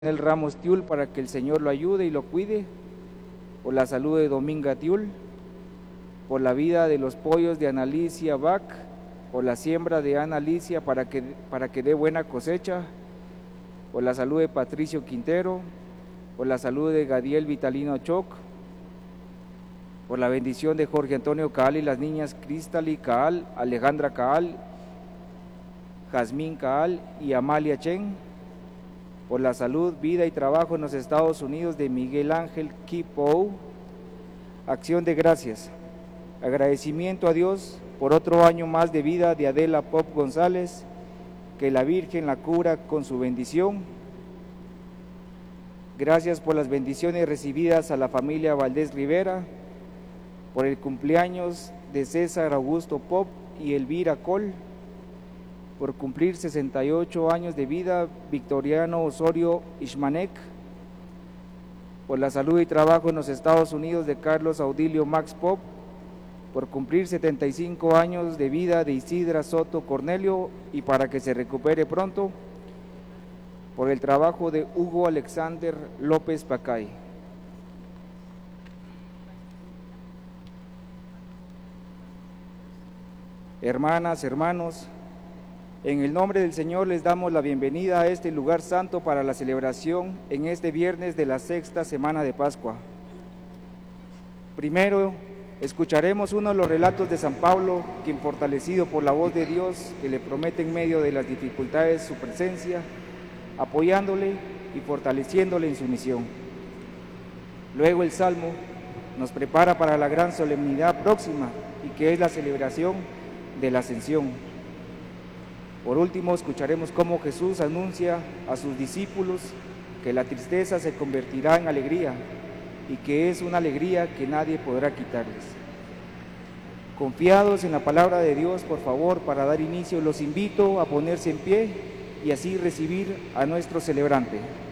el Ramos Tiul para que el Señor lo ayude y lo cuide, por la salud de Dominga Tiul, por la vida de los pollos de Analicia Bach, por la siembra de Analicia para que dé buena cosecha, por la salud de Patricio Quintero, por la salud de Gadiel Vitalino Choc, por la bendición de Jorge Antonio Caal y las niñas Cristali Caal, Alejandra Caal, Jazmín Caal y Amalia Chen, por la salud, vida y trabajo en los Estados Unidos de Miguel Ángel Kipou. Acción de gracias, agradecimiento a Dios por otro año más de vida de Adela Pop González, que la Virgen la cubra con su bendición. Gracias por las bendiciones recibidas a la familia Valdés Rivera, por el cumpleaños de César Augusto Pop y Elvira Col, por cumplir 68 años de vida Victoriano Osorio Ishmanek, por la salud y trabajo en los Estados Unidos de Carlos Audilio Max Pop, por cumplir 75 años de vida de Isidra Soto Cornelio y para que se recupere pronto, por el trabajo de Hugo Alexander López Pacay. Hermanas, hermanos, en el nombre del Señor les damos la bienvenida a este lugar santo para la celebración en este viernes de la sexta semana de Pascua. Primero, escucharemos uno de los relatos de San Pablo, quien fortalecido por la voz de Dios, que le promete en medio de las dificultades su presencia, apoyándole y fortaleciéndole en su misión. Luego el Salmo nos prepara para la gran solemnidad próxima y que es la celebración de la Ascensión. Por último, escucharemos cómo Jesús anuncia a sus discípulos que la tristeza se convertirá en alegría y que es una alegría que nadie podrá quitarles. Confiados en la palabra de Dios, por favor, para dar inicio, los invito a ponerse en pie y así recibir a nuestro celebrante.